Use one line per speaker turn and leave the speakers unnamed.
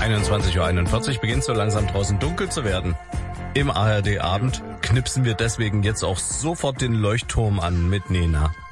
21:41 Uhr beginnt so langsam draußen dunkel zu werden. Im ARD-Abend knipsen wir deswegen jetzt auch sofort den Leuchtturm an mit Nena.